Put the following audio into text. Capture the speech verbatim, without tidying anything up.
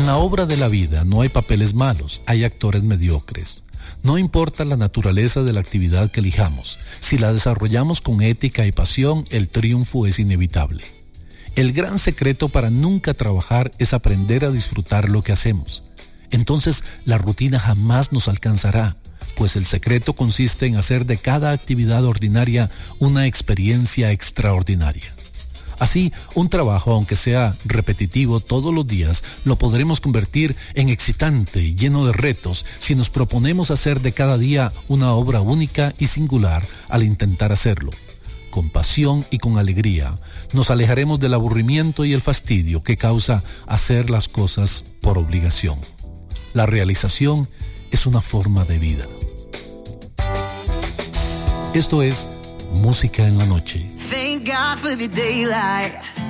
la obra de la vida no hay papeles malos, hay actores mediocres. No importa la naturaleza de la actividad que elijamos, si la desarrollamos con ética y pasión, el triunfo es inevitable. El gran secreto para nunca trabajar es aprender a disfrutar lo que hacemos. Entonces, la rutina jamás nos alcanzará, pues el secreto consiste en hacer de cada actividad ordinaria una experiencia extraordinaria. Así, un trabajo, aunque sea repetitivo todos los días, lo podremos convertir en excitante y lleno de retos si nos proponemos hacer de cada día una obra única y singular al intentar hacerlo. Con pasión y con alegría, nos alejaremos del aburrimiento y el fastidio que causa hacer las cosas por obligación. La realización es una forma de vida. Esto es Música en la Noche. Thank God for the daylight.